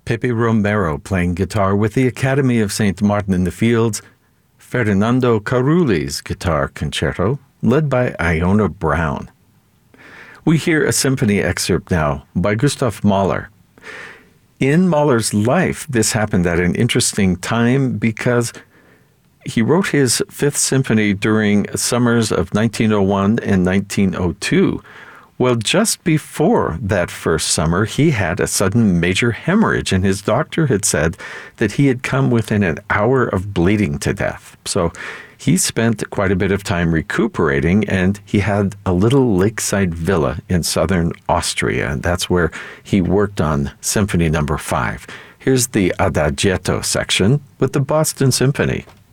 Pepe Romero playing guitar with the Academy of St. Martin in the Fields, Ferdinando Carulli's Guitar Concerto, led by Iona Brown. We hear a symphony excerpt now by Gustav Mahler. In Mahler's life, this happened at an interesting time because he wrote his Fifth Symphony during summers of 1901 and 1902. Well, just before that first summer, he had a sudden major hemorrhage, and his doctor had said that he had come within an hour of bleeding to death. So he spent quite a bit of time recuperating, and he had a little lakeside villa in southern Austria, and that's where he worked on Symphony No. 5. Here's the Adagietto section with the Boston Symphony.